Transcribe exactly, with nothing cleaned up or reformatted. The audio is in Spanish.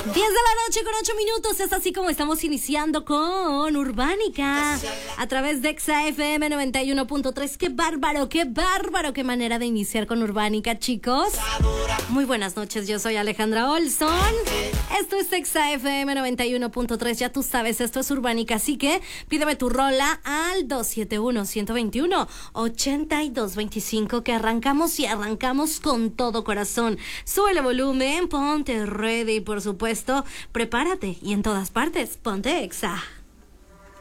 diez de la noche con ocho minutos, es así como estamos iniciando con Urbánica a través de Exa F M noventa y uno punto tres. Qué bárbaro, qué bárbaro, qué manera de iniciar con Urbánica, chicos. Muy buenas noches, yo soy Alejandra Olson. Esto es Exa F M noventa y uno punto tres, ya tú sabes, esto es Urbánica, así que pídeme tu rola al dos siete uno, uno dos uno, ocho dos dos cinco, que arrancamos y arrancamos con todo corazón. Sube el volumen, ponte ready, por supuesto, prepárate y en todas partes, ponte Exa.